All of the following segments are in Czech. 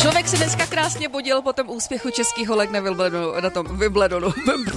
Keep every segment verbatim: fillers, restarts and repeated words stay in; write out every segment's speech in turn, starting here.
Člověk se dneska krásně bodil po tom úspěchu českých holek na Wimbledonu, na tom Wimbledonu.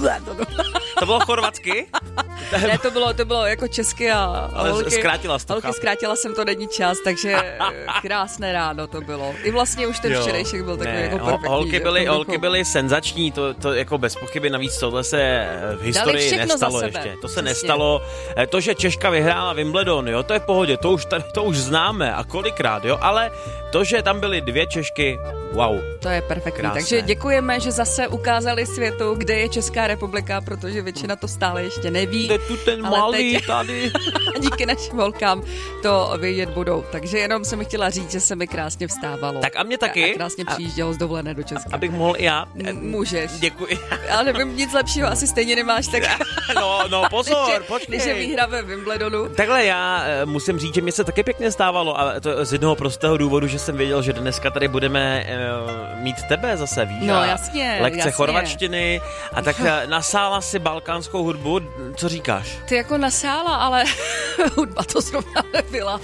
To bylo chorvatsky? Ne, to bylo, to bylo jako česky a ale holky. Zkrátila jsi to, holky, zkrátila jsem to, není čas, takže krásné ráno to bylo. I vlastně už ten jo. včerejšek byl takový ne, jako perfektní. Holky byly, holky byly senzační, to, to jako bez pochyby, navíc tohle se v historii nestalo ještě. To se Přesně. nestalo. To, že Češka vyhrála Wimbledon, jo, to je v pohodě, to už, tady, to už známe a kolikrát, jo, ale to, že tam byly dvě Češky, wow. To je perfektní, Krásné. Takže děkujeme, že zase ukázali světu, kde je Česká republika, protože většina to stále ještě neví. Kde tu ten malý teď... tady. Díky našim holkám to vědět budou. Takže jenom jsem chtěla říct, že se mi krásně vstávalo. Tak a mě taky. A krásně přijíždělo z dovolené do Česka. Abych mohl i já. Můžeš. Děkuji. Já nevím, nic lepšího asi stejně nemáš, tak... No, no, pozor, počkej. Když je výhra ve Wimbledonu. Takhle já musím říct, že mě se taky pěkně stávalo, a to z jednoho prostého důvodu, že jsem věděl, že dneska tady budeme uh, mít tebe zase, víš? No jasně, lekce jasně. chorvačtiny a tak nasála si balkánskou hudbu, co říkáš? Ty jako nasála, ale hudba to zrovna nebyla.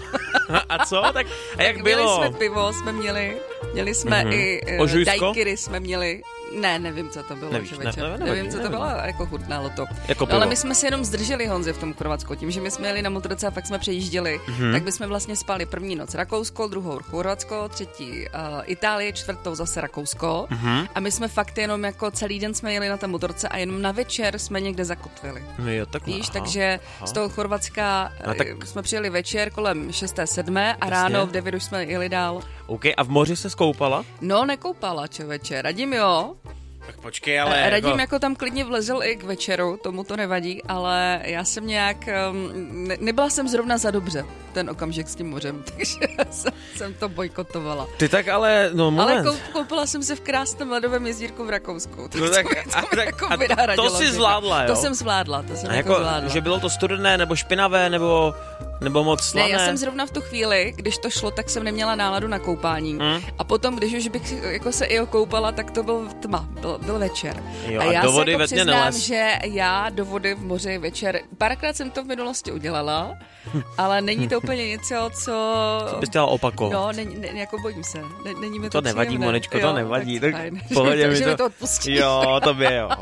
A co? Tak a jak tak bylo? Měli jsme pivo, jsme měli, měli jsme mm-hmm. i uh, daiquiry jsme měli. Ne, nevím, co to bylo. Nevíš, večer. ne, nevím, nevím, co to nevím. bylo, jako chutnalo to. Jako no, ale my jsme si jenom zdrželi, Honzi, v tom Chorvatsku. Tím, že my jsme jeli na motorce a pak jsme přejížděli, mm-hmm. tak my jsme vlastně spali první noc Rakousko, druhou Chorvatsko, třetí uh, Itálie, čtvrtou zase Rakousko. Mm-hmm. A my jsme fakt jenom jako celý den jsme jeli na té motorce a jenom na večer jsme někde zakotvili. No jo, takhle, Víš, aha, takže aha. z toho Chorvatska no, tak... jsme přijeli večer kolem šesté sedmé a ráno v devět už jsme jeli dál. OK, a v moři se skoupala? No, nekoupala, čověče. Radím, jo. Tak počkej, ale... Radím jako... jako tam klidně vlezl i k večeru, tomu to nevadí, ale já jsem nějak... Um, ne, nebyla jsem zrovna za dobře ten okamžik s tím mořem, takže jsem, jsem to bojkotovala. Ty tak ale... No moment. Ale koup, koupila jsem se v krásném ledovém jezdírku v Rakousku. Tak no tak, to, a, to, tak, jako a to jsi zvládla, jo? To jsem zvládla, to jsem a jako, jako zvládla. Že bylo to studené, nebo špinavé, nebo, nebo moc slané? Ne, já jsem zrovna v tu chvíli, když to šlo, tak jsem neměla náladu na koupání. Hmm. A potom, když už bych jako se i okoupala, tak to byl tma, byl, byl večer. Jo, a a já do vody se jako přiznám, nelez. že já do vody v moři večer, párkrát jsem to v minulosti udělala, ale není to úplně něco, co... Co bys chtěla opakovat? No, ne, ne, jako bojím se. Ne, není mi to To nevadí, příjemné. Moničko, to jo, nevadí. Tak, tak tak pohodě mi že to... mi to odpustíš. Jo, to by jo.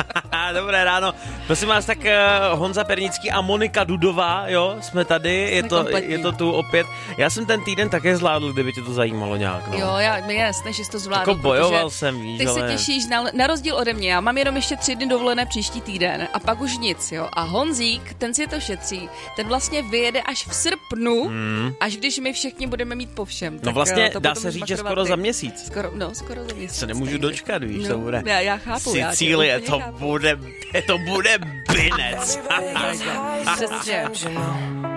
Dobré ráno. Prosím vás, tak uh, Honza Pernický a Monika Dudová, jo, jsme tady, je to, je to tu opět. Já jsem ten týden také zvládl, kdyby tě to zajímalo nějak. No. Jo, já, mi je jasné, že jsi to zvládl. Jako bojoval jsem, víš, ty ale... se těšíš, na, na rozdíl ode mě, já mám jenom ještě tři dny dovolené příští týden a pak už nic, jo. A Honzík, ten si to šetří, ten vlastně vyjede až v srpnu, hmm. až když my všichni budeme mít po všem. No vlastně dá se říct, že skoro za měsíc. Skoro, no, skoro za měsíc. Se nemůžu dočkat, víš, no, to bude. Já, já chápu. Sicílie, já to chápu. bude, to bude binec. Přesně.